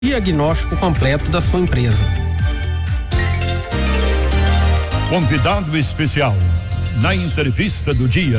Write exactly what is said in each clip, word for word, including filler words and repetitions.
Diagnóstico completo da sua empresa. Convidado especial na entrevista do dia.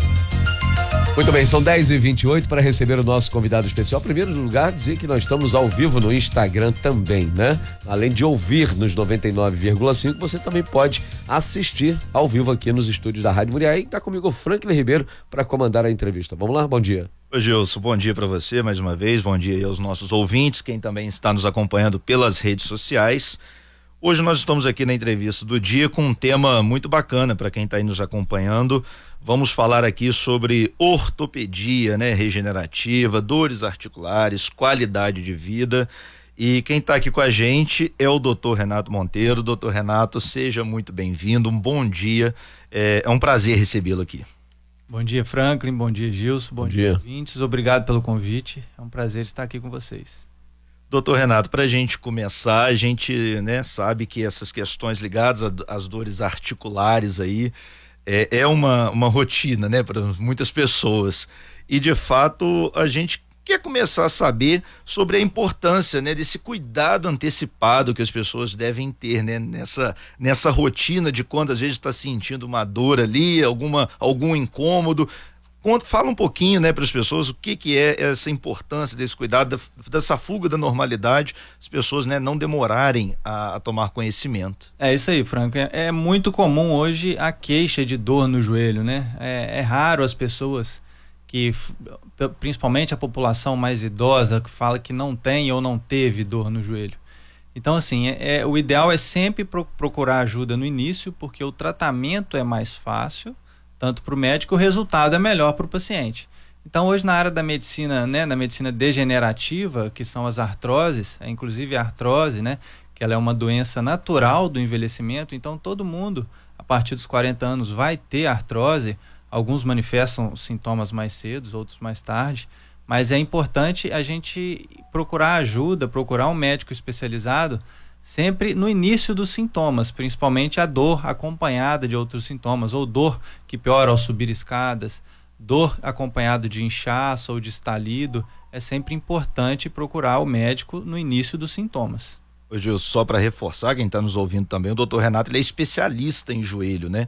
Muito bem, são dez e vinte e oito para receber o nosso convidado especial. Primeiro lugar, dizer que nós estamos ao vivo no Instagram também, né? Além de ouvir nos noventa e nove vírgula cinco, você também pode assistir ao vivo aqui nos estúdios da Rádio Muriaí. Está comigo o Franklin Ribeiro para comandar a entrevista. Vamos lá, bom dia. Oi, Gilson, bom dia para você mais uma vez, bom dia aí aos nossos ouvintes, quem também está nos acompanhando pelas redes sociais. Hoje nós estamos aqui na entrevista do dia com um tema muito bacana para quem está aí nos acompanhando. Vamos falar aqui sobre ortopedia, né, regenerativa, dores articulares, qualidade de vida. E quem está aqui com a gente é o doutor Renato Monteiro. Doutor Renato, seja muito bem-vindo, um bom dia, é, é um prazer recebê-lo aqui. Bom dia, Franklin, bom dia, Gilson, bom, bom dia, dia, ouvintes, obrado pelo convite, é um prazer estar aqui com vocês. Doutor Renato, para a gente começar, a gente, né, sabe que essas questões ligadas às dores articulares aí é, é uma, uma rotina, né, para muitas pessoas, e de fato a gente quer começar a saber sobre a importância, né, desse cuidado antecipado que as pessoas devem ter, né, nessa, nessa rotina de quando às vezes está sentindo uma dor ali, alguma, algum incômodo. Conta, fala um pouquinho, né, para as pessoas o que que é essa importância desse cuidado, da, dessa fuga da normalidade, as pessoas, né, não demorarem a, a tomar conhecimento. É isso aí, Franco, é, é muito comum hoje a queixa de dor no joelho, né, é, é raro as pessoas que, principalmente a população mais idosa, que fala que não tem ou não teve dor no joelho. Então, assim, é, é, o ideal é sempre pro, procurar ajuda no início, porque o tratamento é mais fácil, tanto para o médico, o resultado é melhor para o paciente. Então, hoje na área da medicina, né, na medicina degenerativa, que são as artroses, inclusive a artrose, né, que ela é uma doença natural do envelhecimento, então todo mundo, a partir dos quarenta anos, vai ter artrose. Alguns manifestam sintomas mais cedo, outros mais tarde, mas é importante a gente procurar ajuda, procurar um médico especializado sempre no início dos sintomas, principalmente a dor acompanhada de outros sintomas, ou dor que piora ao subir escadas, dor acompanhado de inchaço ou de estalido. É sempre importante procurar o médico no início dos sintomas. Hoje, só para reforçar, quem está nos ouvindo também, o doutor Renato, ele é especialista em joelho, né?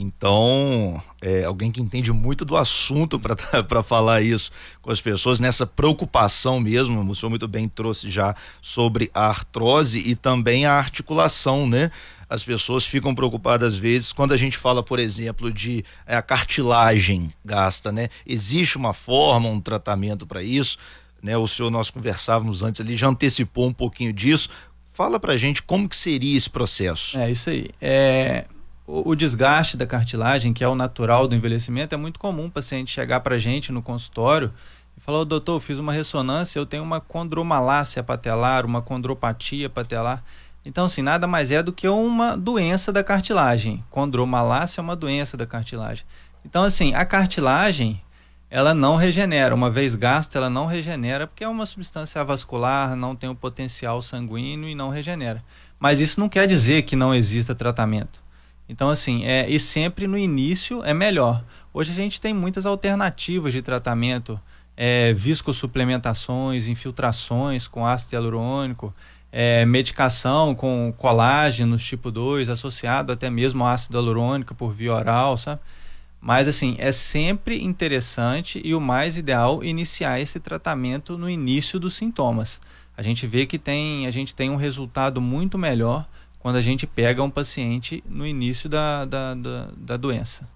Então, é alguém que entende muito do assunto para falar isso com as pessoas, nessa preocupação mesmo. O senhor muito bem trouxe já sobre a artrose e também a articulação, né? As pessoas ficam preocupadas às vezes quando a gente fala, por exemplo, de é, a cartilagem gasta, né? Existe uma forma, um tratamento para isso, né? O senhor, nós conversávamos antes, ele já antecipou um pouquinho disso. Fala pra gente como que seria esse processo. É isso aí. É, o, o desgaste da cartilagem, que é o natural do envelhecimento, é muito comum o paciente chegar pra gente no consultório e falar: ô, doutor, eu fiz uma ressonância, eu tenho uma condromalácia patelar, uma condropatia patelar. Então, assim, nada mais é do que uma doença da cartilagem. Condromalácia é uma doença da cartilagem. Então, assim, a cartilagem, ela não regenera, uma vez gasta ela não regenera, porque é uma substância avascular, não tem o potencial sanguíneo e não regenera. Mas isso não quer dizer que não exista tratamento. Então, assim, é, e sempre no início é melhor. Hoje a gente tem muitas alternativas de tratamento, é, viscossuplementações, infiltrações com ácido hialurônico, é, medicação com colágenos tipo dois, associado até mesmo ao ácido hialurônico por via oral, sabe? Mas, assim, é sempre interessante e o mais ideal iniciar esse tratamento no início dos sintomas. A gente vê que tem, a gente tem um resultado muito melhor quando a gente pega um paciente no início da, da, da, da doença.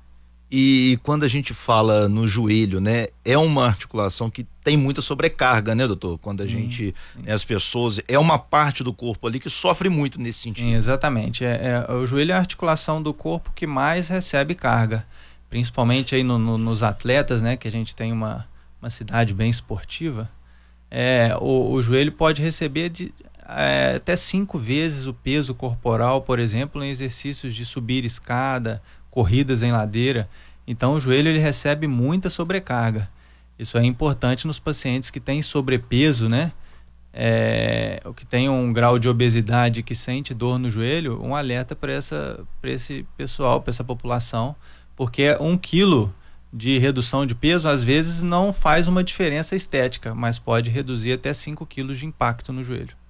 E quando a gente fala no joelho, né, é uma articulação que tem muita sobrecarga, né, doutor? Quando a sim, gente, sim. Né, as pessoas, é uma parte do corpo ali que sofre muito nesse sentido. Sim, exatamente. É, é, o joelho é a articulação do corpo que mais recebe carga. Principalmente aí no, no, nos atletas, né, que a gente tem uma, uma cidade bem esportiva, é, o, o joelho pode receber de, é, até cinco vezes o peso corporal, por exemplo, em exercícios de subir escada, corridas em ladeira. Então o joelho ele recebe muita sobrecarga. Isso é importante nos pacientes que têm sobrepeso, né, é, o que tem um grau de obesidade, que sente dor no joelho, um alerta para essa, para esse pessoal, para essa população, porque um quilo de redução de peso, às vezes não faz uma diferença estética, mas pode reduzir até cinco quilos de impacto no joelho.